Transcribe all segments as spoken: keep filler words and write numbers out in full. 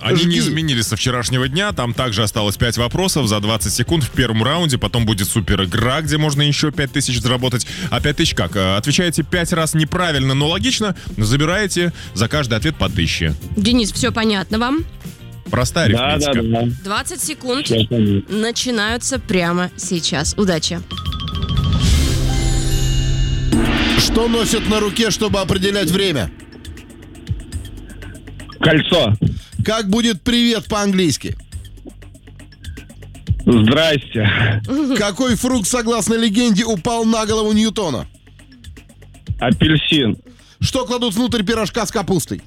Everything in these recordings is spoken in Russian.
Они Жги. не изменились со вчерашнего дня. Там также осталось пять вопросов за двадцать секунд в первом раунде. Потом будет супер игра, где можно еще пять тысяч заработать. А пять тысяч как? Отвечаете пять раз неправильно, но логично. Забираете за каждый ответ по тысяче. Денис, все понятно вам? Простая Да, арифметика. да, да. двадцать секунд Всё понятно. начинаются прямо сейчас. Удачи. Что носят на руке, чтобы определять время? Кольцо. Как будет привет по-английски? Здрасте. Какой фрукт, согласно легенде, упал на голову Ньютона? Апельсин. Что кладут внутрь пирожка с капустой?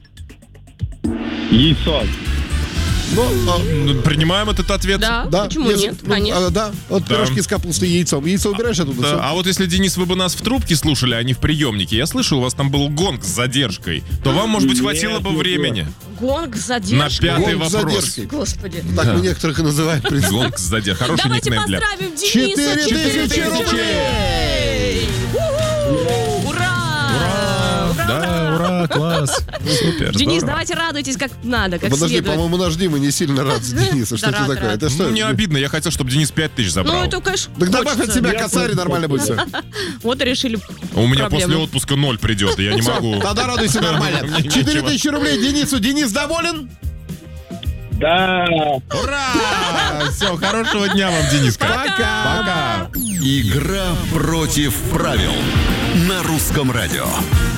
Яйцо. Ну, а, Ну, Принимаем этот ответ. Да, да, почему если- нет? ну, Конечно. а, да, вот Да. пирожки с капустой и яйцом. Яйцо убираешь оттуда, Да, всё. а вот если, Денис, вы бы нас в трубке слушали, а не в приемнике, я слышал, у вас там был гонг с задержкой, то вам, может быть, Нет, хватило бы нет, времени Гонг с на задержкой. пятый Гонг с вопрос. задержкой. Господи. Так у некоторых и называют, в принципе. Гонг с задержкой. Хороший Давайте никнейм для... поздравим Дениса. Четыре Четыре тысячи рублей. У-ху! Ура! Ура! Да, ура, класс. Супер, Денис, здорово. давайте радуйтесь как надо, как Подожди, следует. по-моему, наш Дима не сильно рад за Дениса. Что Да, это рад, такое? рад. Это что? Ну, мне обидно, я хотел, чтобы Денис пять тысяч забрал. Ну, это, конечно, Так добавь от хочется. себя косарь, и нормально будет все. Вот и решили У меня проблему. после отпуска ноль придет, и я не могу. Тогда радуйся нормально. Мне Четыре нечего. тысячи рублей Денису. Денис доволен? Да. Ура! Все, хорошего дня вам, Дениска. Пока. Пока. Игра против правил на Русском радио.